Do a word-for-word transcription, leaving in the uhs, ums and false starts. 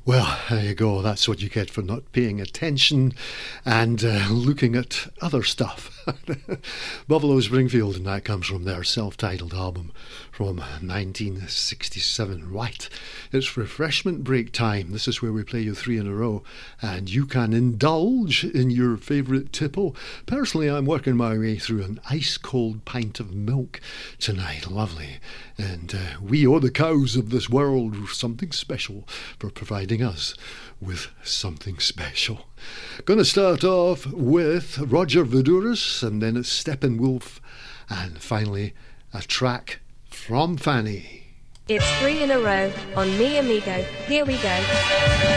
Well, there you go. That's what you get for not paying attention and uh, looking at other stuff. Buffalo Springfield, and that comes from their self-titled album from nineteen sixty-seven. Right, it's refreshment break time. This is where we play you three in a row, and you can indulge in your favourite tipple. Personally, I'm working my way through an ice-cold pint of milk tonight. Lovely. And uh, we owe the cows of this world something special for providing us with something special. Gonna start off with Roger Voudouris, and then it's Steppenwolf, and finally a track from Fanny. It's three in a row on Mi Amigo. Here we go.